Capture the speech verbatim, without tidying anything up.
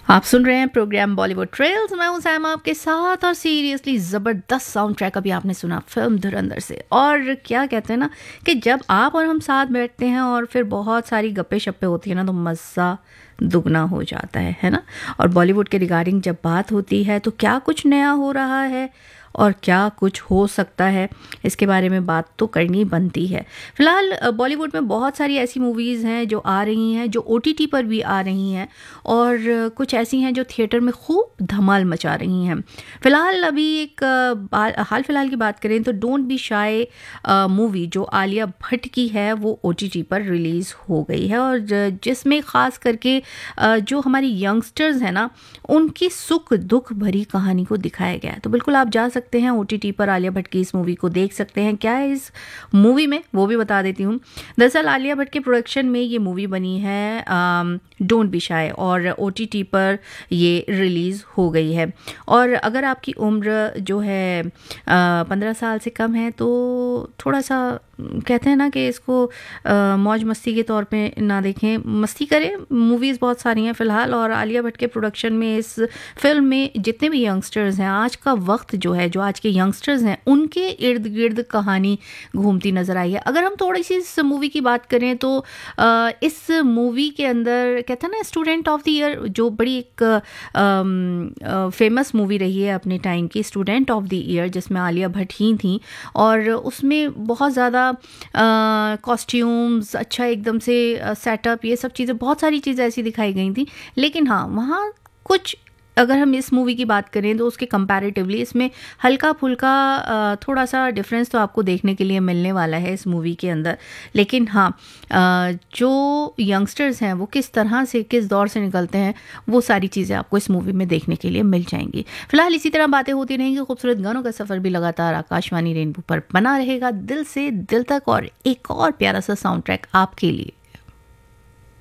आप सुन रहे हैं प्रोग्राम बॉलीवुड ट्रेल्स। मैं हूं सैम आपके साथ और सीरियसली ज़बरदस्त साउंड ट्रैक अभी आपने सुना फिल्म धुरंधर से। और क्या कहते हैं ना कि जब आप और हम साथ बैठते हैं और फिर बहुत सारी गप्पे शप्पे होती है ना तो मज़ा दुगना हो जाता है है ना। और बॉलीवुड के रिगार्डिंग जब बात होती है तो क्या कुछ नया हो रहा है और क्या कुछ हो सकता है, इसके बारे में बात तो करनी बनती है। फ़िलहाल अ, बॉलीवुड में बहुत सारी ऐसी मूवीज़ हैं जो आ रही हैं, जो ओटीटी पर भी आ रही हैं और अ, कुछ ऐसी हैं जो थिएटर में खूब धमाल मचा रही हैं। फ़िलहाल अभी एक अ, बा- हाल फिलहाल की बात करें तो डोंट बी शाय मूवी जो आलिया भट्ट की है वो ओटीटी पर रिलीज़ हो गई है और ज- जिसमें ख़ास करके अ, जो हमारी यंगस्टर्स हैं ना उनकी सुख दुख भरी कहानी को दिखाया गया है। तो बिल्कुल आप जा सकते हैं ओटीटी पर, आलिया भट्ट की इस मूवी को देख सकते हैं। क्या है इस मूवी में वो भी बता देती हूँ। दरअसल आलिया भट्ट के प्रोडक्शन में ये मूवी बनी है डोंट बी शाय और ओटीटी पर ये रिलीज़ हो गई है। और अगर आपकी उम्र जो है पंद्रह साल से कम है तो थोड़ा सा अम, कहते हैं ना कि इसको अ, मौज मस्ती के तौर पे ना देखें, मस्ती करें। मूवीज़ बहुत सारी हैं फ़िलहाल और आलिया भट्ट के प्रोडक्शन में इस फिल्म में जितने भी यंगस्टर्स हैं, आज का वक्त जो है, जो आज के यंगस्टर्स हैं उनके इर्द गिर्द कहानी घूमती नज़र आई है। अगर हम थोड़ी सी इस मूवी की बात करें तो अ, इस मूवी के अंदर कहते हैं ना स्टूडेंट ऑफ द ईयर जो बड़ी एक फेमस मूवी रही है अपने टाइम की, स्टूडेंट ऑफ द ईयर, जिसमें आलिया भट्ट ही थी और उसमें बहुत ज़्यादा कॉस्ट्यूम्स अच्छा एकदम से सेटअप, ये सब चीज़ें, बहुत सारी चीज़ें ऐसी दिखाई गई थी। लेकिन हाँ, वहाँ कुछ अगर हम इस मूवी की बात करें तो उसके कंपैरेटिवली इसमें हल्का फुल्का अ, थोड़ा सा डिफरेंस तो आपको देखने के लिए मिलने वाला है इस मूवी के अंदर। लेकिन हाँ, अ, जो यंगस्टर्स हैं वो किस तरह से, किस दौर से निकलते हैं, वो सारी चीज़ें आपको इस मूवी में देखने के लिए मिल जाएंगी। फिलहाल इसी तरह बातें होती रहेंगी, खूबसूरत गानों का सफ़र भी लगातार आकाशवाणी रेनबो पर बना रहेगा, दिल से दिल तक। और एक और प्यारा सा साउंड ट्रैक आपके लिए।